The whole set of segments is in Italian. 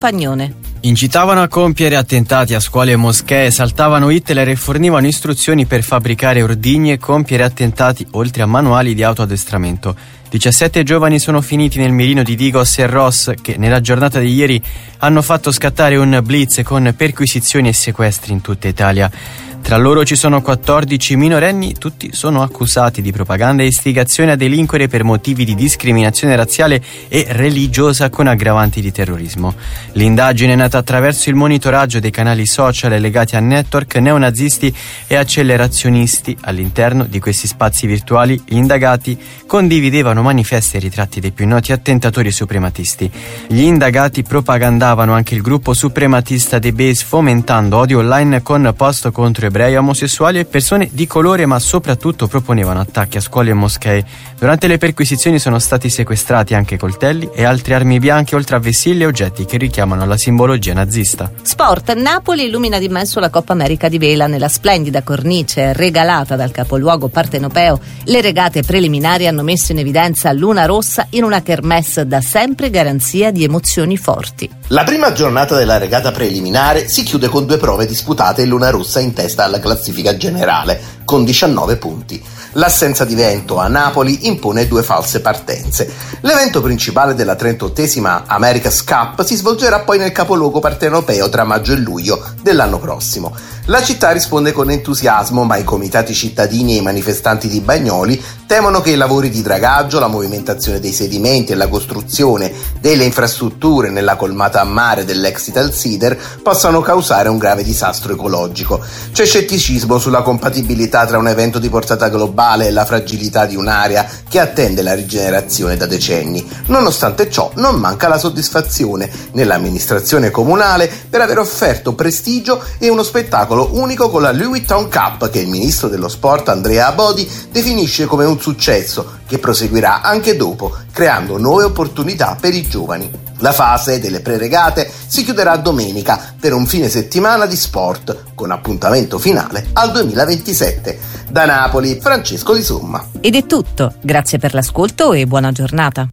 Pagnone. Incitavano a compiere attentati a scuole e moschee, saltavano Hitler e fornivano istruzioni per fabbricare ordigni e compiere attentati, oltre a manuali di autoaddestramento. 17 giovani sono finiti nel mirino di Digos e Ross, che nella giornata di ieri hanno fatto scattare un blitz con perquisizioni e sequestri in tutta Italia. Tra loro ci sono 14 minorenni, tutti sono accusati di propaganda e istigazione a delinquere per motivi di discriminazione razziale e religiosa con aggravanti di terrorismo. L'indagine è nata attraverso il monitoraggio dei canali social legati a network neonazisti e accelerazionisti. All'interno di questi spazi virtuali gli indagati condividevano manifesti e ritratti dei più noti attentatori suprematisti. Gli indagati propagandavano anche il gruppo suprematista The Base, fomentando odio online con post contro ebrei, omosessuali e persone di colore, ma soprattutto proponevano attacchi a scuole e moschee. Durante le perquisizioni sono stati sequestrati anche coltelli e altre armi bianche, oltre a vessilli e oggetti che richiamano la simbologia nazista. Sport. Napoli illumina d'immenso la Coppa America di vela nella splendida cornice regalata dal capoluogo partenopeo. Le regate preliminari hanno messo in evidenza Luna Rossa in una kermesse da sempre garanzia di emozioni forti. La prima giornata della regata preliminare si chiude con 2 prove disputate e Luna Rossa in testa alla classifica generale, con 19 punti. L'assenza di vento a Napoli impone 2 false partenze. L'evento principale della 38esima America's Cup si svolgerà poi nel capoluogo partenopeo tra maggio e luglio dell'anno prossimo. La città risponde con entusiasmo, ma i comitati cittadini e i manifestanti di Bagnoli temono che i lavori di dragaggio, la movimentazione dei sedimenti e la costruzione delle infrastrutture nella colmata a mare dell'ex Italsider possano causare un grave disastro ecologico. C'è scetticismo sulla compatibilità tra un evento di portata globale e la fragilità di un'area che attende la rigenerazione da decenni. Nonostante ciò, non manca la soddisfazione nell'amministrazione comunale per aver offerto prestigio e uno spettacolo unico con la Louis Vuitton Cup, che il ministro dello sport Andrea Abodi definisce come un successo che proseguirà anche dopo, creando nuove opportunità per i giovani. La fase delle preregate si chiuderà domenica per un fine settimana di sport, con appuntamento finale al 2027. Da Napoli, Francesco Di Somma. Ed è tutto. Grazie per l'ascolto e buona giornata.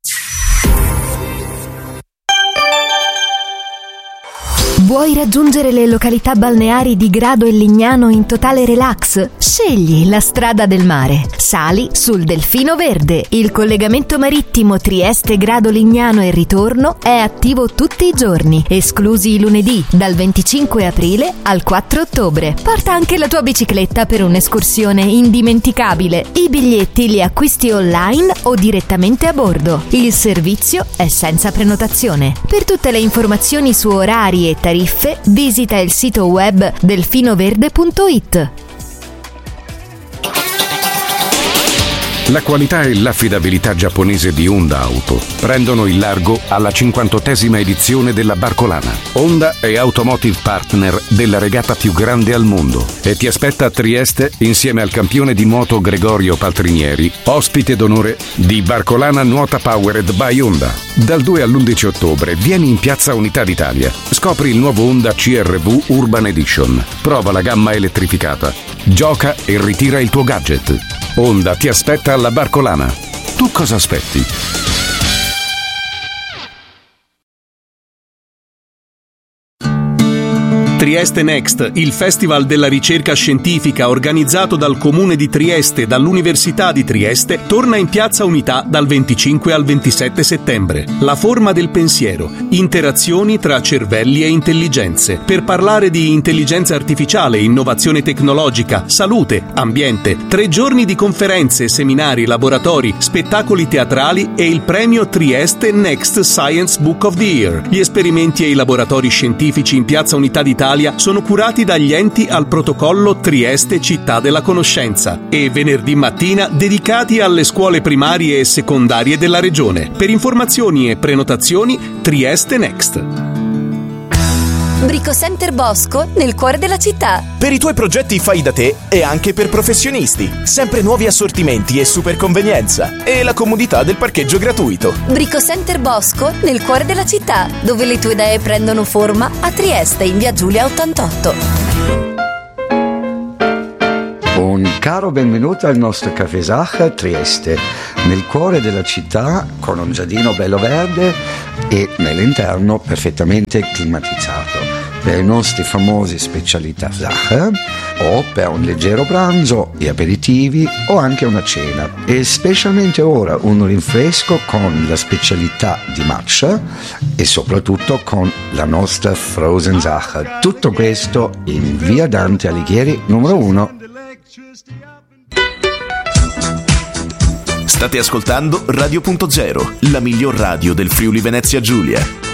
Vuoi raggiungere le località balneari di Grado e Lignano in totale relax? Scegli la strada del mare. Sali sul Delfino Verde. Il collegamento marittimo Trieste-Grado-Lignano e ritorno è attivo tutti i giorni, esclusi i lunedì, dal 25 aprile al 4 ottobre. Porta anche la tua bicicletta per un'escursione indimenticabile. I biglietti li acquisti online o direttamente a bordo. Il servizio è senza prenotazione. Per tutte le informazioni su orari e tariffe, visita il sito web delfinoverde.it. La qualità e l'affidabilità giapponese di Honda Auto prendono il largo alla 58esima edizione della Barcolana. Honda è Automotive Partner della regata più grande al mondo e ti aspetta a Trieste insieme al campione di nuoto Gregorio Paltrinieri, ospite d'onore di Barcolana Nuota Powered by Honda. Dal 2 all'11 ottobre vieni in Piazza Unità d'Italia. Scopri il nuovo Honda CR-V Urban Edition. Prova la gamma elettrificata. Gioca e ritira il tuo gadget. Honda ti aspetta alla Barcolana. Tu cosa aspetti? Trieste Next, il festival della ricerca scientifica organizzato dal Comune di Trieste e dall'Università di Trieste, torna in Piazza Unità dal 25 al 27 settembre. La forma del pensiero, interazioni tra cervelli e intelligenze, per parlare di intelligenza artificiale, innovazione tecnologica, salute, ambiente. 3 giorni di conferenze, seminari, laboratori, spettacoli teatrali e il premio Trieste Next Science Book of the Year. Gli esperimenti e i laboratori scientifici in Piazza Unità d'Italia sono curati dagli enti al protocollo Trieste Città della Conoscenza e venerdì mattina dedicati alle scuole primarie e secondarie della regione. Per informazioni e prenotazioni, Trieste Next. Bricocenter Bosco, nel cuore della città. Per i tuoi progetti fai da te e anche per professionisti. Sempre nuovi assortimenti e super convenienza. E la comodità del parcheggio gratuito. Bricocenter Bosco, nel cuore della città, dove le tue idee prendono forma, a Trieste in via Giulia 88. Un caro benvenuto al nostro Café Sacher Trieste, nel cuore della città, con un giardino bello verde e nell'interno perfettamente climatizzato, per i nostri famosi specialità Sacher o per un leggero pranzo e aperitivi o anche una cena, e specialmente ora un rinfresco con la specialità di matcha e soprattutto con la nostra Frozen Sacher. Tutto questo in via Dante Alighieri numero 1. State ascoltando Radio.0, la miglior radio del Friuli Venezia Giulia.